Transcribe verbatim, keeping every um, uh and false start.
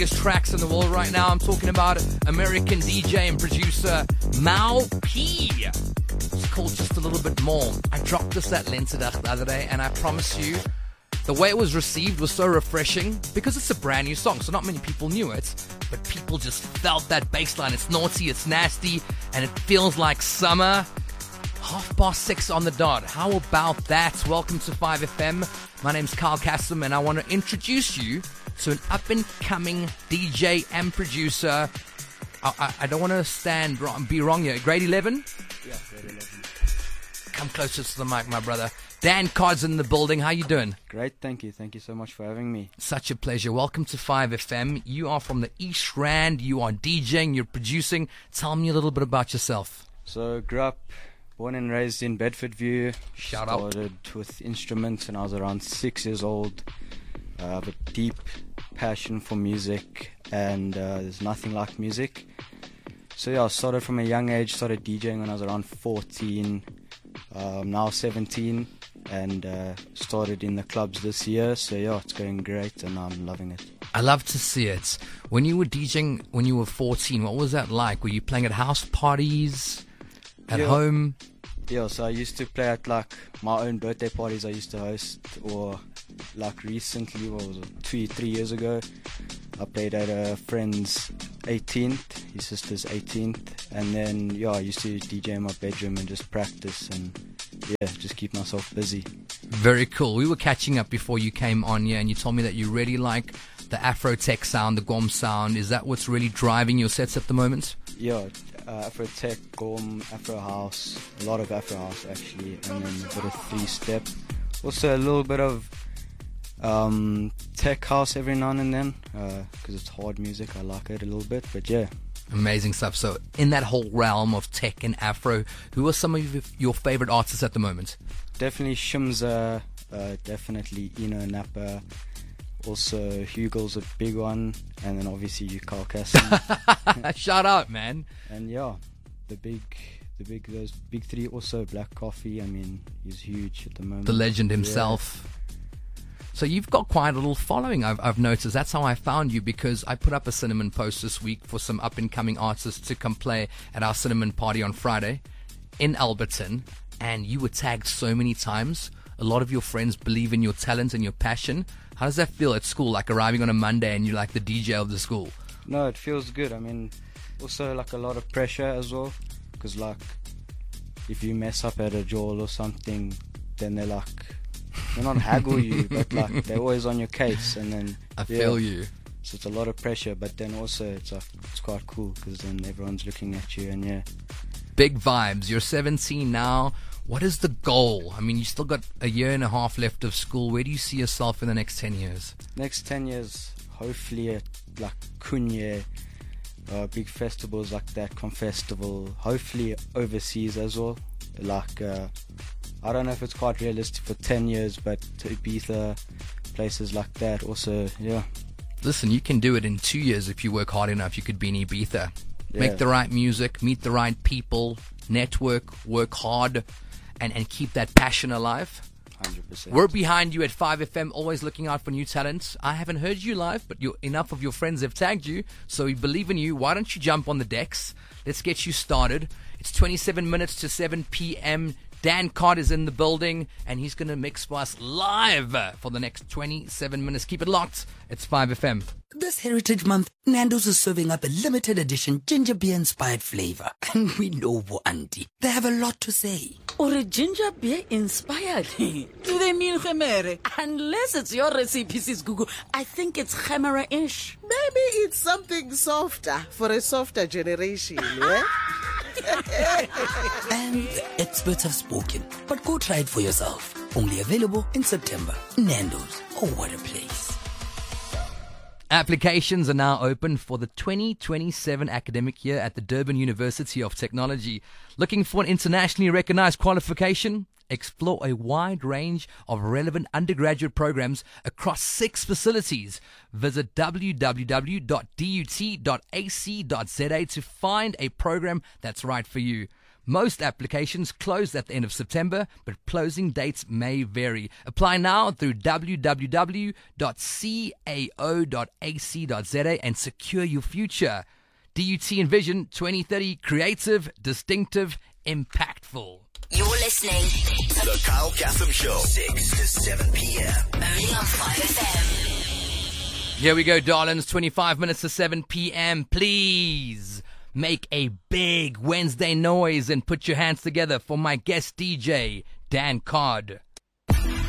Tracks in the world right now. I'm talking about American D J and producer Mau P. It's called Just a Little Bit More. I dropped this at Lentedag the other day, and I promise you, the way it was received was so refreshing because it's a brand new song, so not many people knew it, but people just felt that bass line. It's naughty, it's nasty, and it feels like summer. Half past six on the dot. How about that? Welcome to five F M. My name's Carl Kassem, and I want to introduce you to an up-and-coming D J and producer. I, I, I don't want to stand wrong, be wrong here. Grade eleven? Yeah, grade eleven. Come closer to the mic, my brother. Dan Codd's in the building. How you doing? Great, thank you. Thank you so much for having me. Such a pleasure. Welcome to five F M. You are from the East Rand. You are DJing. You're producing. Tell me a little bit about yourself. So, grew up, born and raised in Bedfordview. Shout out. Started with instruments when I was around six years old. I have a deep passion for music, and uh, there's nothing like music. So yeah, I started from a young age, started DJing when I was around fourteen, um, now seventeen, and uh, started in the clubs this year. So yeah, it's going great and I'm loving it. I love to see it. When you were DJing when you were fourteen, what was that like? Were you playing at house parties, at yeah. home? Yeah, so I used to play at like my own birthday parties I used to host, or like recently, what was it, two, three years ago, I played at a friend's eighteenth, his sister's eighteenth, and then yeah, I used to D J in my bedroom and just practice and yeah, just keep myself busy. Very cool. We were catching up before you came on here, and you told me that you really like the Afro tech sound, the Gom sound. Is that what's really driving your sets at the moment? Yeah, uh, Afro tech, Gom, Afro house, a lot of Afro house actually, and then a bit of three step. Also a little bit of um, tech house every now and then, because uh, it's hard music. I like it a little bit, but yeah. Amazing stuff. So in that whole realm of tech and Afro, who are some of your favorite artists at the moment? Definitely Shimza, uh, definitely Eno Napa. Also, Hugel's a big one, and then obviously you, Carl Kassem. Shout out, man. And yeah, the big, the big, those big three. Also, Black Coffee. I mean, he's huge at the moment. The legend himself. Yeah. So you've got quite a little following, I've, I've noticed. That's how I found you, because I put up a cinnamon post this week for some up-and-coming artists to come play at our cinnamon party on Friday in Alberton, and you were tagged so many times. A lot of your friends believe in your talent and your passion. How does that feel at school, like arriving on a Monday and you're like the D J of the school? No, it feels good. I mean, also like a lot of pressure as well, because like if you mess up at a jewel or something, then they're like, they're not haggle you, but like they're always on your case, and then I yeah, feel you. So it's a lot of pressure, but then also it's like, it's quite cool because then everyone's looking at you, and yeah. Big vibes. You're seventeen now. What is the goal? I mean, you still got a year and a half left of school. Where do you see yourself in the next ten years? Next ten years, hopefully at like Kunye, uh, big festivals like that, Confestival, hopefully overseas as well. Like, uh, I don't know if it's quite realistic for ten years, but to Ibiza, places like that also, yeah. Listen, you can do it in two years if you work hard enough. You could be in Ibiza. Yeah. Make the right music, meet the right people, network, work hard, and, and keep that passion alive. one hundred percent. We're behind you at five F M, always looking out for new talents. I haven't heard you live, but you're, enough of your friends have tagged you, so we believe in you. Why don't you jump on the decks? Let's get you started. It's twenty-seven minutes to seven p.m. Dan Codd is in the building, and he's going to mix for us live for the next twenty-seven minutes. Keep it locked. It's five F M. This Heritage Month, Nando's is serving up a limited edition ginger beer inspired flavor. And we know Bo Auntie. They have a lot to say. Or a ginger beer inspired? Do they mean Khemere? Unless it's your recipe, Sis Gugu. I think it's Khemera-ish. Maybe it's something softer for a softer generation, yeah? And the experts have spoken. But go try it for yourself. Only available in September. Nando's. Oh, what a place. Applications are now open for the twenty twenty-seven academic year at the Durban University of Technology. Looking for an internationally recognized qualification? Explore a wide range of relevant undergraduate programs across six facilities. Visit w w w dot d u t dot a c dot z a to find a program that's right for you. Most applications close at the end of September, but closing dates may vary. Apply now through w w w dot cao dot a c dot z a and secure your future. D U T Envision twenty thirty, creative, distinctive, impactful. You're listening to The Kyle Kassem Show, six to seven p.m. only on five F M. Here we go, darlings. twenty-five minutes to seven p.m. Please make a big Wednesday noise and put your hands together for my guest D J, Dan Codd.